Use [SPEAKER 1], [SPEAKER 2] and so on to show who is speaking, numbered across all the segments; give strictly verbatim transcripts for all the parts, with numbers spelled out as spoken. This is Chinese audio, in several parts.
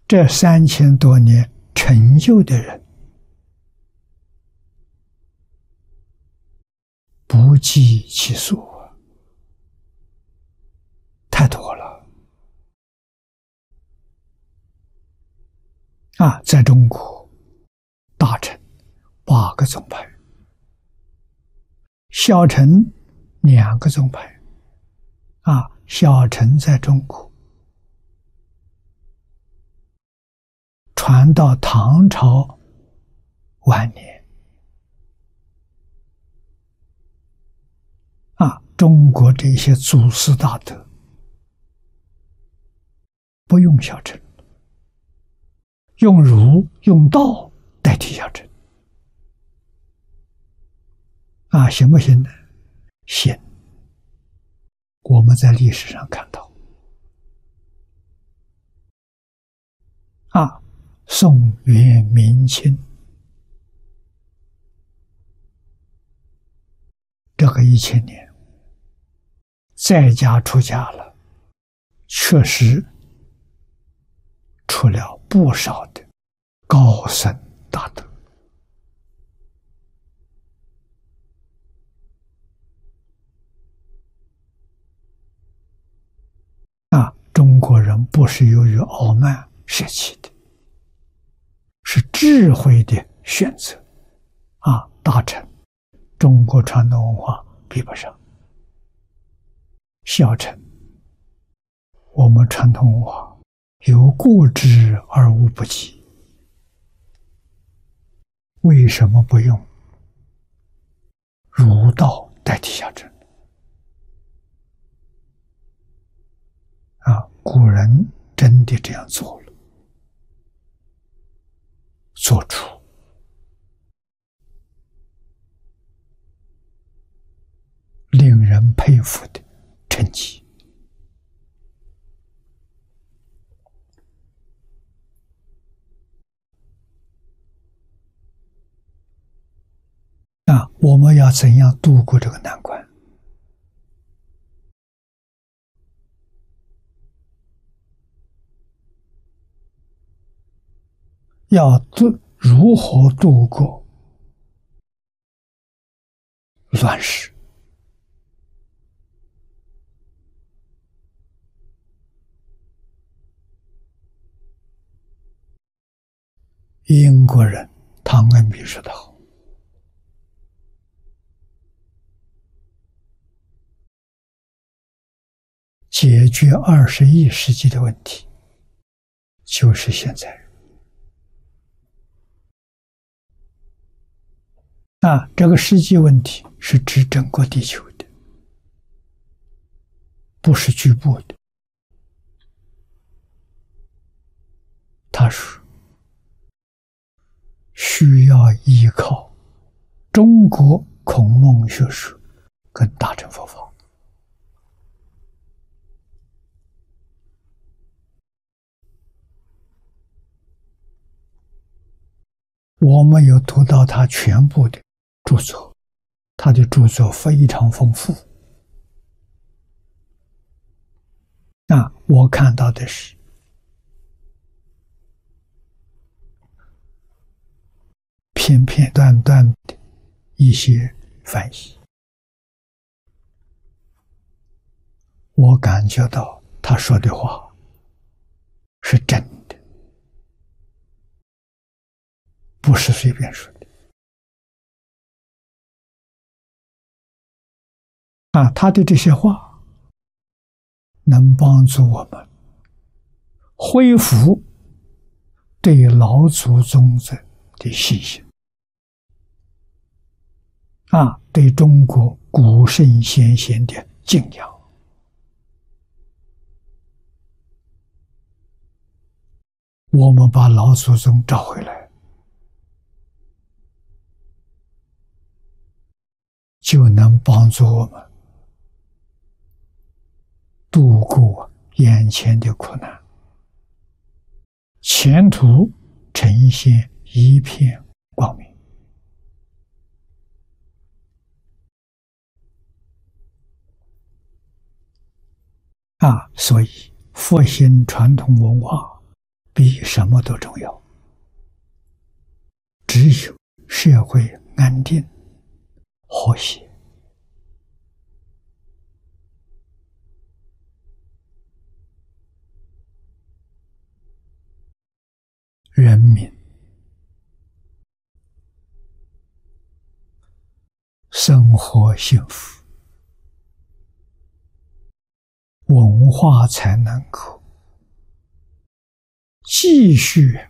[SPEAKER 1] 这三千多年成就的人，不计其数啊，太多了啊！在中国，大乘八个宗派，小乘两个宗派啊，小乘在中国传到唐朝晚年啊，中国这些祖师大德不用小乘，用儒用道代替小乘啊，行不行呢？行。我们在历史上看到啊，宋元明清这个一千年，在家出家了，确实出了不少的高僧大德啊！中国人不是由于傲慢舍弃的，是智慧的选择啊！大乘中国传统文化比不上，小乘我们传统文化有过之而无不及。为什么不用儒道代替小乘啊？古人真的这样做了，做出令人佩服的成绩啊！我们要怎样度过这个难关？要度如何度过乱世？英国人汤恩比说得好，解决二十一世纪的问题，就是现在人。那这个世纪问题是指整个地球的，不是局部的。他说，需要依靠中国孔孟学说跟大乘佛法。我们有读到他全部的著作，他的著作非常丰富。那我看到的是片片段段的一些翻译，我感觉到他说的话是真的，不是随便说的啊！他的这些话能帮助我们恢复对老祖宗的的信心啊，对中国古圣先贤的敬仰。我们把老祖宗找回来，就能帮助我们度过眼前的苦难，前途呈现一片光明啊！所以佛心传统文化比什么都重要。只有社会安定和谐，人民生活幸福，文化才能够继续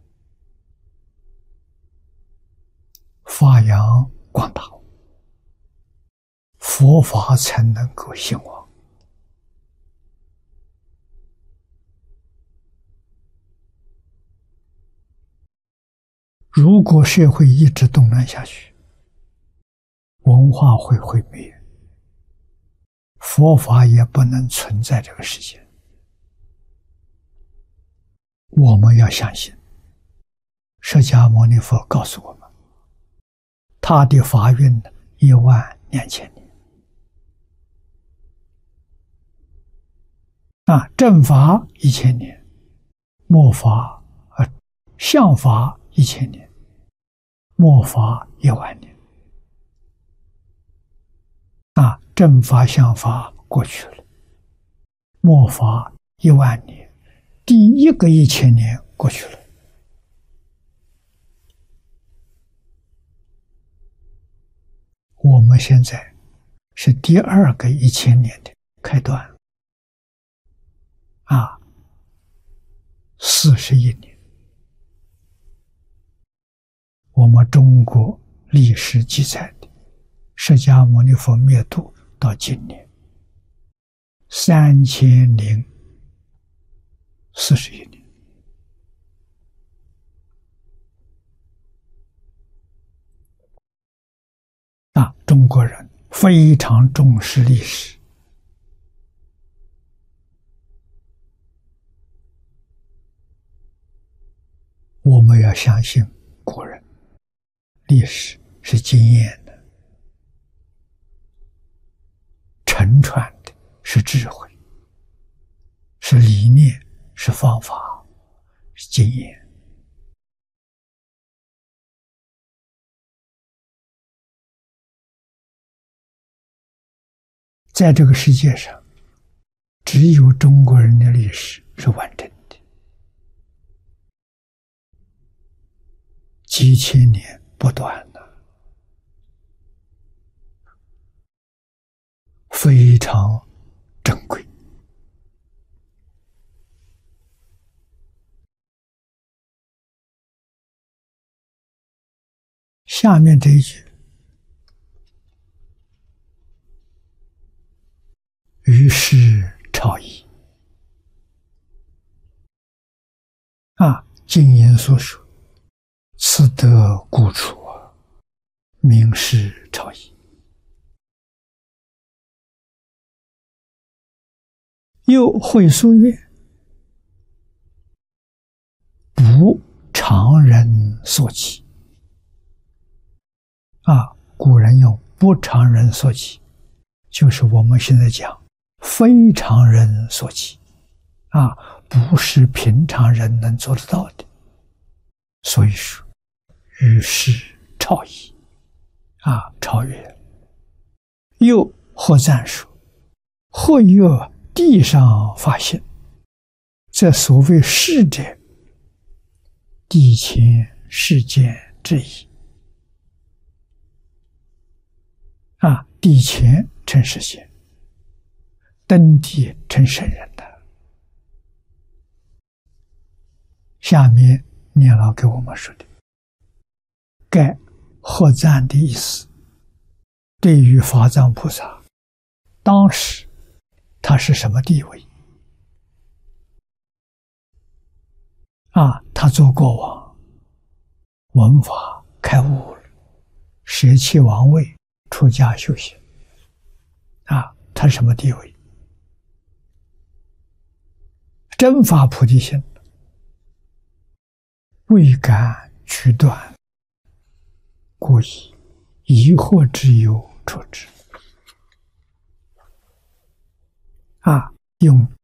[SPEAKER 1] 发扬光大，佛法才能够兴旺。如果社会一直动乱下去，文化会毁灭，佛法也不能存在这个世界。我们要相信，释迦牟尼佛告诉我们，他的法运一万两千年，啊，正法一千年，末法呃相法一千年，末法一万年。啊，正法相法过去了，末法一万年，第一个一千年过去了。我们现在是第二个一千年的开端，啊，四十一年。我们中国历史记载的释迦牟尼佛灭度到今年三千零四十一年。啊，中国人非常重视历史，我们要相信古人，历史是经验的，承传的是智慧，是理念，是方法，是经验。在这个世界上，只有中国人的历史是完整的，几千年不断的，非常珍贵。下面这一句，于是朝议，啊，经言所说，此得故处，名是朝议。又会书曰：不常人所起。啊，古人用不常人所起，就是我们现在讲非常人所起，啊，不是平常人能做得到的。所以说，于是超矣，啊，超越。又或赞说：或曰地上发现，这所谓事者，地前世间之意。啊，地前称世间，登地称圣人的。下面念老给我们说的，盖合赞的意思，对于法藏菩萨，当时他是什么地位？啊，他做国王，闻法开悟了，舍弃王位，出家修行。啊，他什么地位？真发菩提心，未敢取断，故以疑惑之忧处之。啊，用